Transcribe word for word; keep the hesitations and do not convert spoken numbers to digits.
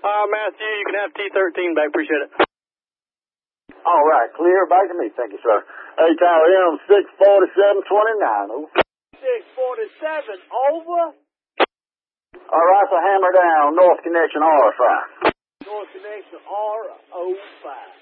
Uh, Matthew, you can have T thirteen back. Appreciate it. All right, clear. Back to me. Thank you, sir. Hey, Tower M, six forty-seven twenty-nine. six forty-seven, over. All right, so hammer down. North Connection R five. North Connection R O five.